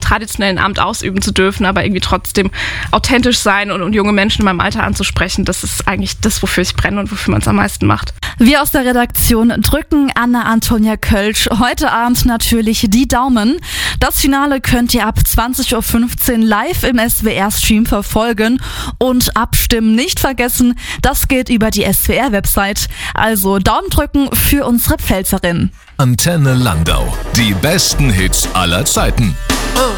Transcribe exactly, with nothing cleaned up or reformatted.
traditionellen Amt ausüben zu dürfen, aber irgendwie trotzdem authentisch sein und, und junge Menschen in meinem Alter anzusprechen. Das ist eigentlich das, wofür ich brenne und wofür man es am meisten macht. Wir aus der Redaktion drücken Anna-Antonia Kölsch heute Abend natürlich die Daumen. Das Finale könnt ihr ab zwanzig Uhr fünfzehn live im S W R-Stream verfolgen und abstimmen nicht vergessen, das geht über die S W R-Website. Also Daumen drücken für unsere Pfälzerin. Antenne Landau. Die besten Hits aller Zeiten.